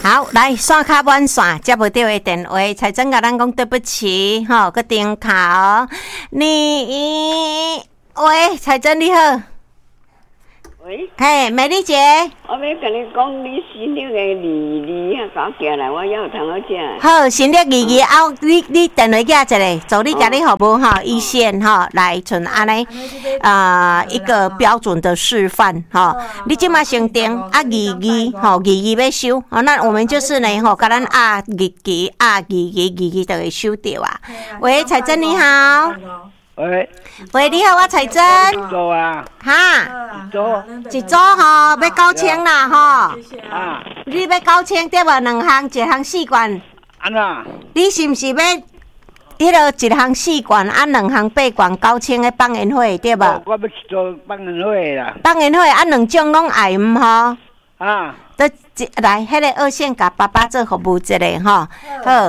好，来线卡满线，接不到的电话，财政甲咱讲对不起，吼，个电卡哦。你喂，财政你好。 喂， 嘿，美丽姐， 我要跟你讲，你新历的梨啊，搞起来，我要有通好食。 好，新历二啊，你电话寄一个，助你家你服务哈，一线哈，来存安尼一个标准的示范哈。你即马先订啊，二要收，好，那我们就是呢吼，甲咱二就会收掉啊。喂，彩珍你好。喂，你好，我彩珍。 做啊， 哈， 做一组吼要9000啦吼。 啊， 你要9000对无？两项，一项4罐。 安怎？ 你是毋是要迄个一项4罐，啊两项8罐9000的放烟火对无？ 我要做放烟火啦。 放烟火啊，两种拢爱毋吼？ 啊， 来，迄个二线甲爸爸做服务一下吼。好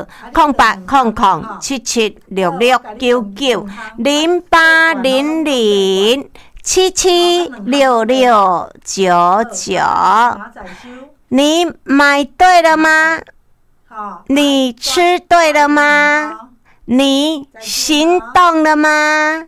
，0800776699，你买对了吗？你吃对了吗？你行动了吗？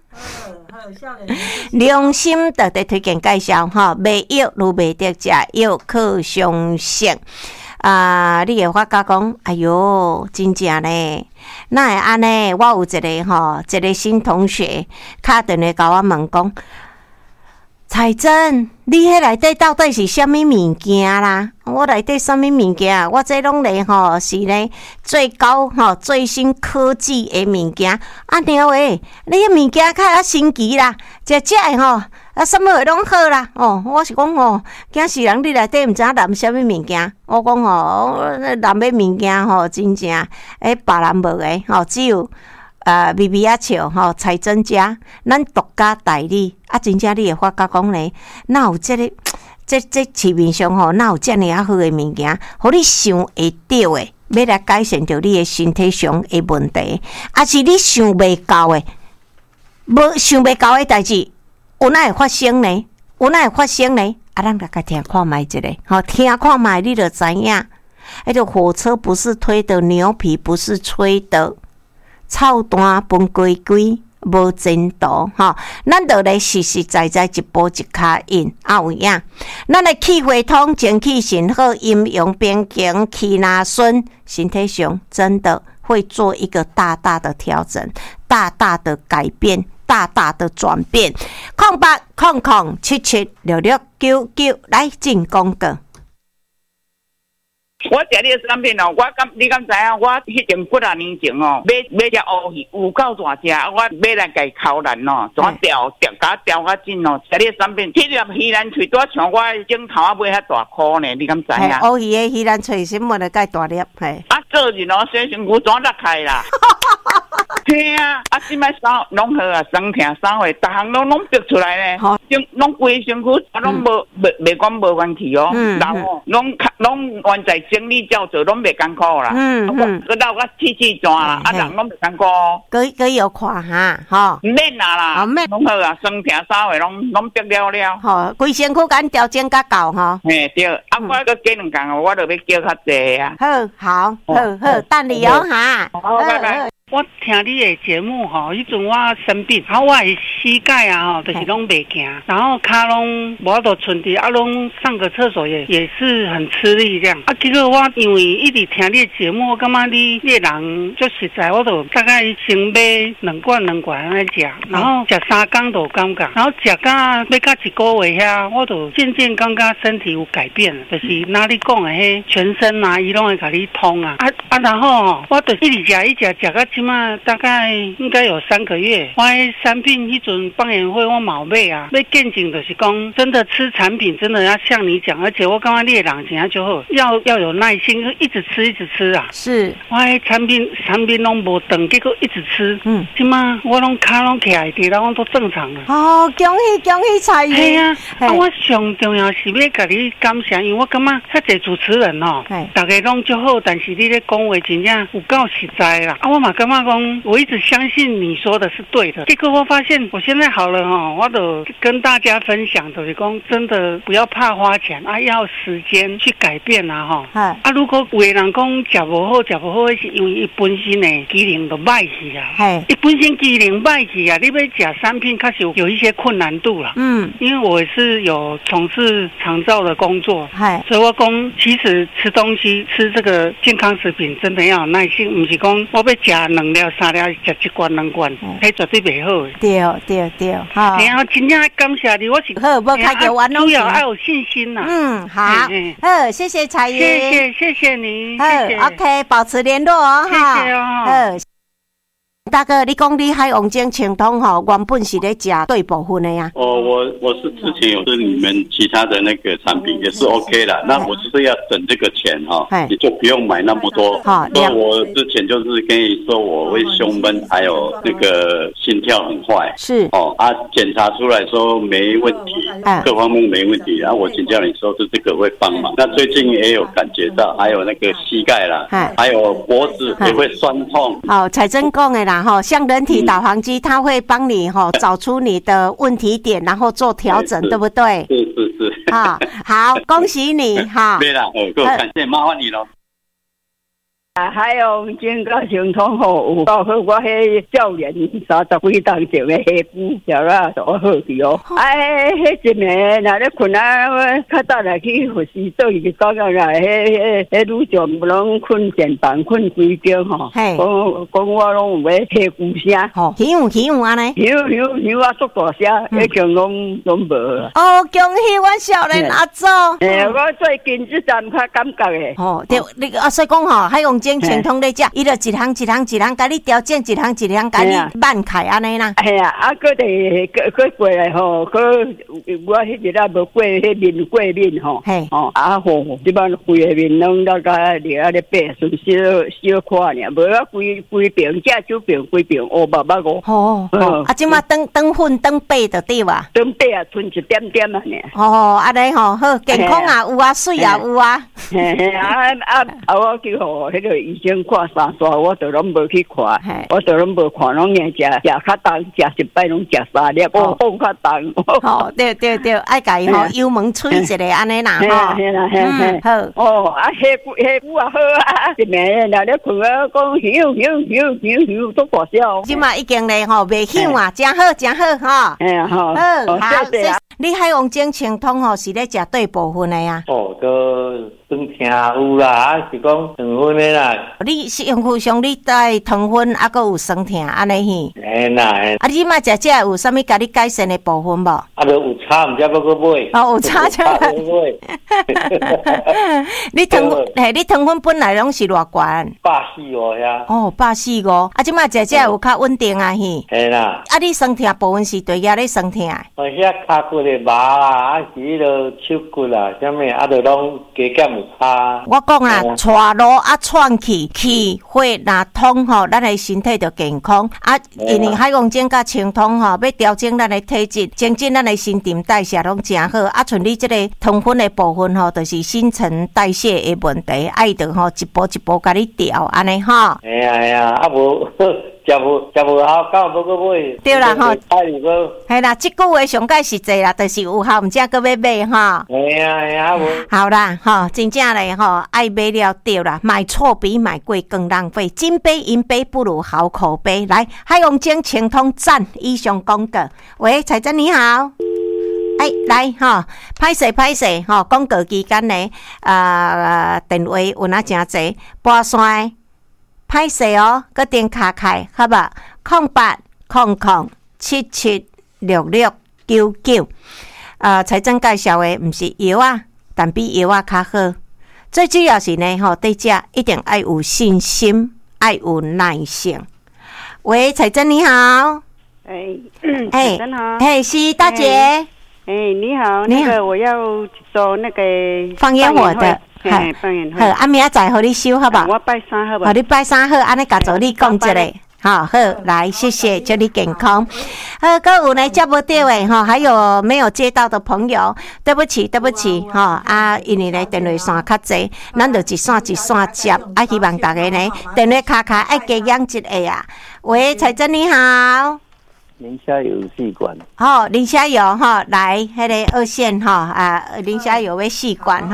良心特地推荐介绍哈，卖药如卖得食药可相信啊！你会发觉讲，哎哟，真正呢，哪会安尼？我有一个新同学打电话甲我问讲，彩珍，你迄内底到底是啥物物件啦？我内底啥物物件？我这拢咧是咧最高最新科技的物件。啊，娘喂，你迄物件较神奇啦，食的什么拢好啦。我是讲惊死人，你内底毋知影含啥物物件？我讲含的物件真正别人无的只有。微微啊笑彩珍家，咱独家代理啊，真正你会发觉讲咧，哪有这市面上哪有这么好的物件，互你想会到的，要来改善着你的身体上的问题，啊是你想袂到的，无想袂到的代志，有哪会发生呢？啊，咱来听看卖一下，听看卖你就知影，迄个火车不是推的，牛皮不是吹的。臭蛋分规规，无前途咱就来实实在在一步一脚印有影。咱的气血通，精气神好，阴阳平衡，气纳顺，身体上真的会做一个大大的调整，大大的改变，大大的转变。0800776699，来进广告。 我食你的产品你敢知影？我迄阵几啊年前买只乌鱼，有够大只，我买来家烤烂怎调较紧食你的产品，迄粒鱼兰脆多像我种头仔买遐大颗呢，你敢知影？ 乌鱼的鱼兰脆什么的介大粒，嘿。 啊，做人洗身躯怎落开啦？嘿啊！即摆衫拢好啊，酸疼啥货，逐项拢逼出来呢，拢规身躯拢袂讲无问题哦，人拢完全整理照做，拢袂艰苦啦。佮到我气转啦，人拢袂艰苦。 佮有看哈， 毋免啦，拢好啊，酸疼啥货拢逼了了。 规身躯敢调整较够吼。 嘿对，我佮加两工，我就要叫较济啊。 好，等你哦哈。 好，拜拜。 我听你的节目迄阵我生病，我的膝盖就是拢袂行，然后脚拢无法度伸直，拢上个厕所也是很吃力这样。结果我因为一直听你的节目，我感觉你的人足实在，我就大概先买两罐安尼食，然后食3天就有感觉，然后食到要到1个月遐，我就渐渐感觉身体有改变了，就是哪里讲的全身伊拢会甲你通啊，然后我就一直食到大概应该有3个月，我产品迄阵放烟火我冇买啊，要见证就是讲真的吃产品真的要像你讲，而且我感觉你的人真正就好，要有耐心，一直吃啊。是，我产品拢无断，结果一直吃，即马我拢脚拢起来，地拢都正常了。 恭喜彩云！ 系啊，我上重要是要甲你感谢，因为我感觉遐侪主持人大家拢就好，但是你咧讲话真正有够实在啦。我嘛感觉觉讲我一直相信你说的是对的，结果我发现我现在好了哈，我都跟大家分享，就是讲真的不要怕花钱啊，要时间去改变啊哈。啊，如果有的人讲食不好，是因为伊本身的机能都歹去啊，伊本身机能歹去啊，你要食产品确实有一些困难度啦。因为我是有从事长照的工作，所以我讲其实吃东西吃这个健康食品真的要有耐心，不是讲我要吃2粒3粒，吃1罐2罐，迄绝对袂好的。 对，好。 然后真正感谢你，我是好，无开个玩主要要有信心啦。 好，谢谢彩云， 谢谢你， 谢谢。OK， 保持联络哦， 谢谢哦。 大哥，你讲你海王精清通吼，原本是咧食对部分的呀？ 我是之前有吃你们其他的那个产品也是 OK 啦。那我就是要省这个钱哈，你就不用买那么多。那我之前就是跟你说我会胸闷，还有那个心跳很快。 是检查出来说没问题，各方面没问题。然后我请教你说是这个会帮忙。那最近也有感觉到，还有那个膝盖啦，还有脖子也会酸痛。 好，彩珍讲的啦。像人体导航机，它会帮你找出你的问题点，然后做调整，对不对？ 是。 好，恭喜你哈！ 对啦，各位感谢，麻烦你了。 海洋精甲清通吼，有到好我迄少年30几当前的下骨条啦，都好去哦。迄一暝若咧困啊，较早来去护士所伊就讲啦，迄女将不拢困前房困规间吼，讲我拢有下骨声， 响安尼， 响啊，足大声，迄种拢无。 哦，恭喜阮少年阿祖！ 我最近这阵较感觉的。 对，你所以讲海洋精清通咧食，伊就一行，甲你调整一行，甲你慢开安尼啦。 系啊，佮过来吼，佮我迄日啊无过迄面过面吼，即摆规个面拢大概咧白顺小看尔，无啊规边遮手边规边乌白白个。 即马长粉长白就对哇。 长白啊，剩一点点啊尔。 安尼好，健康啊有啊，水也有啊。 我去互迄个医生看3刷，我就拢无去看，我就拢无看，拢硬食较重，食一摆拢食3粒，放较重。 对，爱甲伊油门吹一个安尼啦， 好。 下骨也好啊，一暝若咧困啊，讲响，都大声。 即马已经咧袂响啊，真好好， 谢谢。你海王精清通是咧食对部分的呀？ 都酸疼有啦，是讲糖分的啦。 你像你带糖分，还有酸疼安尼去。你即摆食这有啥物甲你改善的部分无？ 就有差，唔知要搁买。 有差就买。你糖分本来拢是偌悬 ？145呀。 145。即摆食这有较稳定啊去。 嘿啦。 你酸疼部分是对遐咧酸疼。 遐骹骨的麻啦，是迄个手骨啦，啥物就拢加减有差。 我讲啊，带路喘气血若通咱的身体就健康因为海王精甲清通要调整咱的体质，增进咱的新陈代谢拢真好像你这个糖分的部分就是新陈代谢的问题，爱就一步一步甲你调安尼系啊，无食无好，到无搁买。 对啦系啦，即句话上界实际啦，就是有效，毋则搁要买系啊，无。 好啦真正咧爱买了对啦，买错比买贵更浪费，金杯银杯不如好口碑。来，海王精清通赞以上广告。喂，彩珍你好。来歹势广告期间呢电话有那真济拨线歹势搁电卡开好吧0800776699彩珍介绍的毋是药但比药较好，最主要是呢对这一定要有信心，要有耐性。喂，彩珍你好。 彩珍好。 是大姐。 你好，那个我要做那个放烟火的， 放烟火。 好，明仔载互你收好不好？ 我拜3好不好？ 你拜3好，安尼甲助你讲一下。 好，来，谢谢，祝你健康。各有呢接不到的还有没有接到的朋友，对不起，因为呢电话线较济，咱就一线接，希望大家呢电话卡爱加养一下啊。喂，彩珍你好。 宁夏有试管， 林夏有来迄个二线林夏有要试管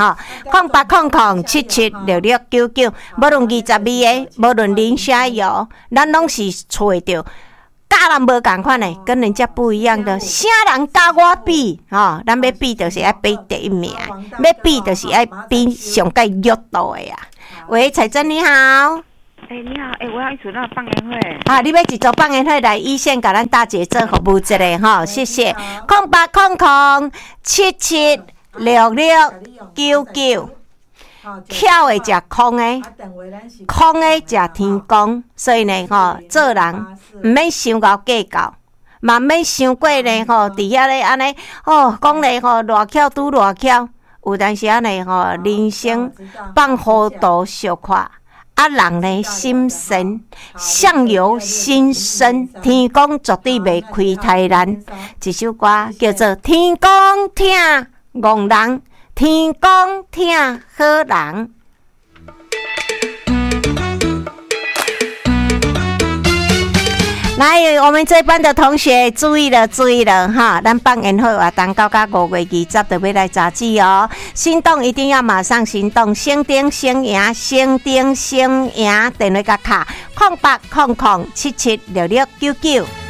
0800776699，无论22个，无论林夏有，咱拢是找着。甲人无共款的，跟人家不一样的，啥人甲我比咱要比就是要比第一名，要比就是要比上介热度的呀。喂，彩珍你好。 你好，我要一组那个放烟会。 你要一组放烟会来一线，甲咱大姐做服务一下谢谢。0800776699，巧的食空的，空的食天公，所以呢做人唔免想到计较，嘛免想过呢伫遐咧安尼讲咧偌巧拄偌巧，有当时啊呢人生放好多小看。人呢心神相由心生，天公绝对袂开太难。一首歌叫做《天公疼憨人，天公疼好人》。来，我们这班的同学注意了咱放烟火活动到5月20就要来查子哦，行动一定要马上行动，先顶先赢，电话甲卡0800776699。